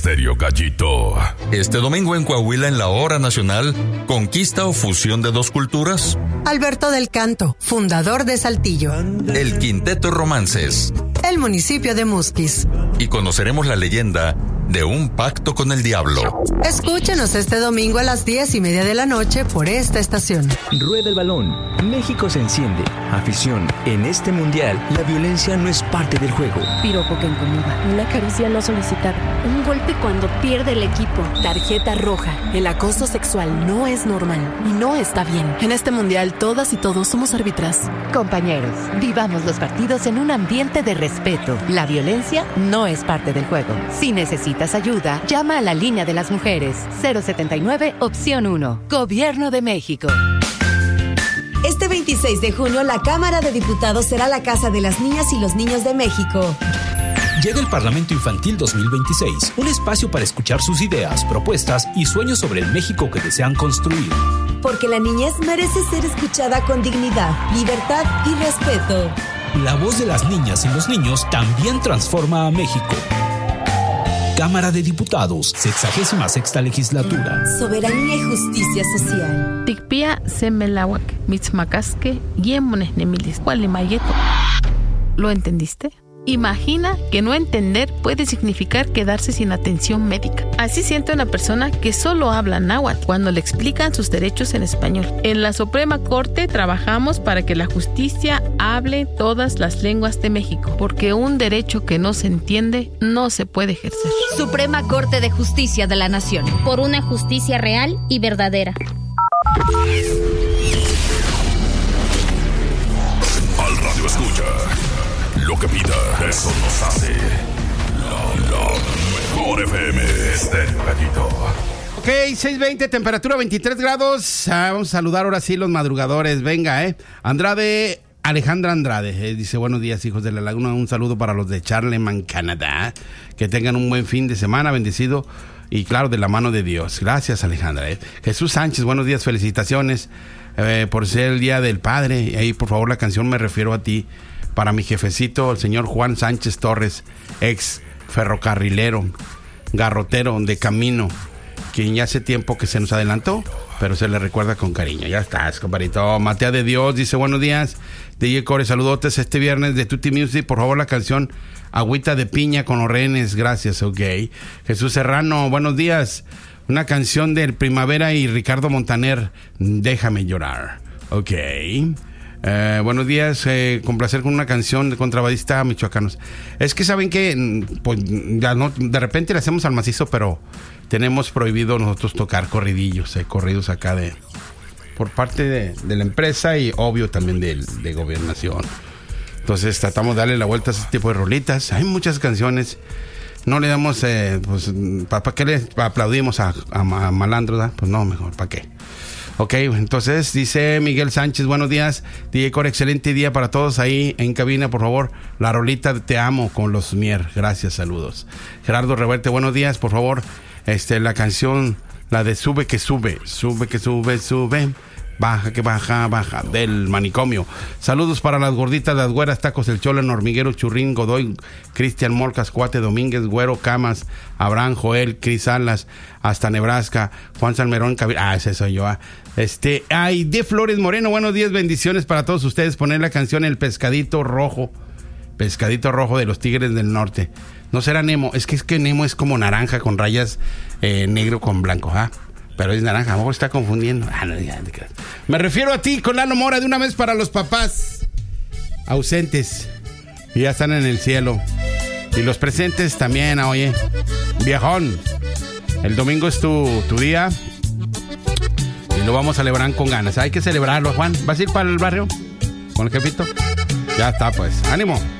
serio, gallito. Este domingo en Coahuila, en la Hora Nacional, ¿conquista o fusión de dos culturas? Alberto del Canto, fundador de Saltillo. El Quinteto Romances. El municipio de Musquis. Y conoceremos la leyenda de un pacto con el diablo. Escúchenos este domingo a las 10:30 de la noche por esta estación. Rueda el balón. México se enciende. Afición. En este mundial, la violencia no es parte del juego. Piropo que incomoda. Una caricia no solicitada. Un golpe cuando pierde el equipo. Tarjeta roja. El acoso sexual no es normal y no está bien. En este mundial, todas y todos somos árbitras. Compañeros, vivamos los partidos en un ambiente de respeto. La violencia no es parte del juego. Si necesitas ayuda, llama a la línea de las mujeres. 079, opción 1. Gobierno de México. Este 26 de junio, la Cámara de Diputados será la casa de las niñas y los niños de México. Llega el Parlamento Infantil 2026, un espacio para escuchar sus ideas, propuestas y sueños sobre el México que desean construir. Porque la niñez merece ser escuchada con dignidad, libertad y respeto. La voz de las niñas y los niños también transforma a México. Cámara de Diputados, 66ª Legislatura. Soberanía y justicia social. Tikpia semelawak, mitzmacasque, yemones nemilis, cualimayeto. ¿Lo entendiste? Imagina que no entender puede significar quedarse sin atención médica. Así siente una persona que solo habla náhuatl cuando le explican sus derechos en español. En la Suprema Corte trabajamos para que la justicia hable todas las lenguas de México, porque un derecho que no se entiende no se puede ejercer. Suprema Corte de Justicia de la Nación. Por una justicia real y verdadera. Al radio escucha. Lo que pida, eso nos hace la mejor FM. Estéreo Gallito. Ok, 6:20, temperatura 23 grados. Vamos a saludar ahora sí los madrugadores. Venga, Andrade, Alejandra Andrade. Dice, buenos días, hijos de la laguna. Un saludo para los de Charlemagne, Canadá. Que tengan un buen fin de semana, bendecido. Y claro, de la mano de Dios. Gracias, Alejandra. Jesús Sánchez, buenos días, felicitaciones por ser el Día del Padre. Y ahí, por favor, la canción Me Refiero a Ti. Para mi jefecito, el señor Juan Sánchez Torres, ex ferrocarrilero, garrotero de camino, quien ya hace tiempo que se nos adelantó, pero se le recuerda con cariño. Ya estás, compadrito. Matea de Dios dice, buenos días. DJ Core, saludotes este viernes de Tutti Music. Por favor, la canción Agüita de Piña con los Rehenes. Gracias, ok. Jesús Serrano, buenos días. Una canción del Primavera y Ricardo Montaner, Déjame Llorar. Ok. Buenos días, complacer con una canción de contrabandista michoacanos. Es que saben que pues ya no, de repente le hacemos al macizo, pero tenemos prohibido nosotros tocar corridillos, corridos acá por parte de la empresa y obvio también de gobernación. Entonces tratamos de darle la vuelta a ese tipo de rolitas. Hay muchas canciones, no le damos pues ¿para qué le aplaudimos a malandros? ¿Da? Pues no, mejor, ¿para qué? Ok, entonces dice Miguel Sánchez, buenos días, DJ Core, excelente día para todos ahí en cabina, por favor, la rolita Te Amo con los Mier, gracias, saludos. Gerardo Reverte, buenos días, por favor, la canción, la de Sube que sube, sube que sube, sube, baja que baja, baja, del Manicomio. Saludos para las gorditas, las güeras, Tacos El Cholo, en Hormiguero, Churrín, Godoy, Cristian Molcas, Cuate Domínguez, Güero, Camas, Abraham, Joel, Cris Salas, hasta Nebraska, Juan Salmerón, ese soy yo. Ay, de Flores Moreno, buenos días, bendiciones para todos ustedes. Poner la canción El Pescadito Rojo de los Tigres del Norte. No será Nemo, es que Nemo es como naranja con rayas negro con blanco, pero es naranja, a lo mejor está confundiendo. Me refiero a ti con Lalo Mora, de una vez para los papás ausentes y ya están en el cielo. Y los presentes también, oye, viejón, el domingo es tu día y lo vamos a celebrar con ganas. Hay que celebrarlo, Juan. ¿Vas a ir para el barrio con el jefito? Ya está, pues, ánimo.